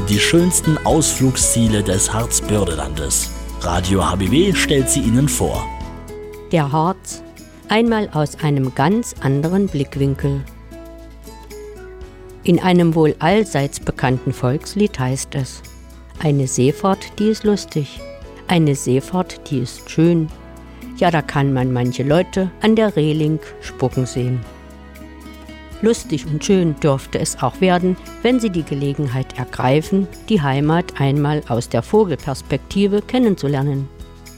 die schönsten Ausflugsziele des Harzbördelandes. Radio HBW stellt sie Ihnen vor. Der Harz, einmal aus einem ganz anderen Blickwinkel. In einem wohl allseits bekannten Volkslied heißt es: Eine Seefahrt, die ist lustig, eine Seefahrt, die ist schön. Ja, da kann man manche Leute an der Reling spucken sehen. Lustig und schön dürfte es auch werden, wenn Sie die Gelegenheit ergreifen, die Heimat einmal aus der Vogelperspektive kennenzulernen.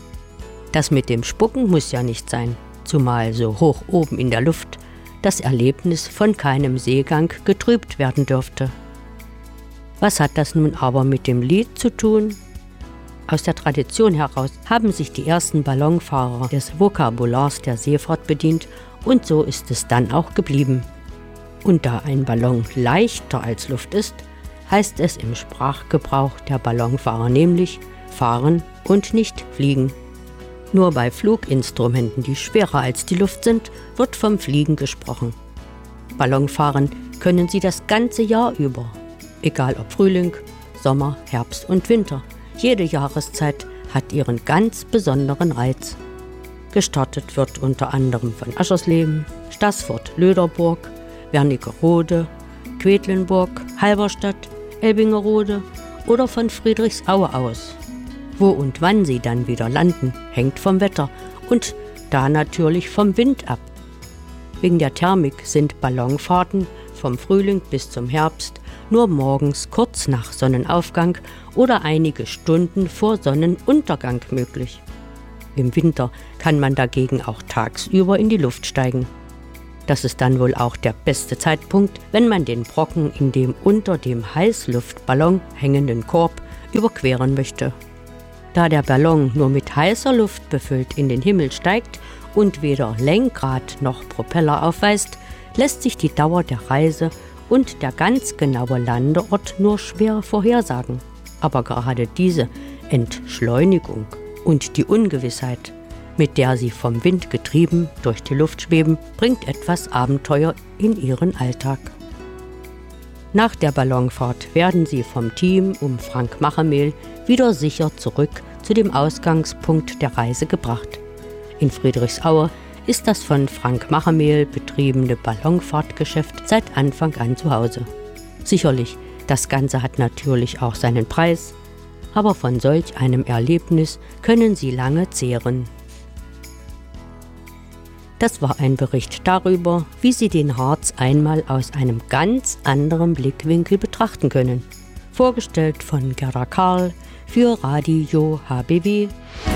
Das mit dem Spucken muss ja nicht sein, zumal so hoch oben in der Luft das Erlebnis von keinem Seegang getrübt werden dürfte. Was hat das nun aber mit dem Lied zu tun? Aus der Tradition heraus haben sich die ersten Ballonfahrer des Vokabulars der Seefahrt bedient und so ist es dann auch geblieben. Und da ein Ballon leichter als Luft ist, heißt es im Sprachgebrauch der Ballonfahrer nämlich fahren und nicht fliegen. Nur bei Fluginstrumenten, die schwerer als die Luft sind, wird vom Fliegen gesprochen. Ballonfahren können Sie das ganze Jahr über, egal ob Frühling, Sommer, Herbst und Winter. Jede Jahreszeit hat ihren ganz besonderen Reiz. Gestartet wird unter anderem von Aschersleben, Staßfurt, Löderburg, Wernigerode, Quedlinburg, Halberstadt, Elbingerode oder von Friedrichsaue aus. Wo und wann Sie dann wieder landen, hängt vom Wetter und da natürlich vom Wind ab. Wegen der Thermik sind Ballonfahrten vom Frühling bis zum Herbst nur morgens kurz nach Sonnenaufgang oder einige Stunden vor Sonnenuntergang möglich. Im Winter kann man dagegen auch tagsüber in die Luft steigen. Das ist dann wohl auch der beste Zeitpunkt, wenn man den Brocken in dem unter dem Heißluftballon hängenden Korb überqueren möchte. Da der Ballon nur mit heißer Luft befüllt in den Himmel steigt und weder Lenkrad noch Propeller aufweist, lässt sich die Dauer der Reise und der ganz genaue Landeort nur schwer vorhersagen. Aber gerade diese Entschleunigung und die Ungewissheit, mit der Sie vom Wind getrieben durch die Luft schweben, bringt etwas Abenteuer in Ihren Alltag. Nach der Ballonfahrt werden Sie vom Team um Frank Machemehl wieder sicher zurück zu dem Ausgangspunkt der Reise gebracht. In Friedrichsaue ist das von Frank Machemehl betriebene Ballonfahrtgeschäft seit Anfang an zu Hause. Sicherlich, das Ganze hat natürlich auch seinen Preis, aber von solch einem Erlebnis können Sie lange zehren. Das war ein Bericht darüber, wie Sie den Harz einmal aus einem ganz anderen Blickwinkel betrachten können. Vorgestellt von Gerda Karl für Radio HBW.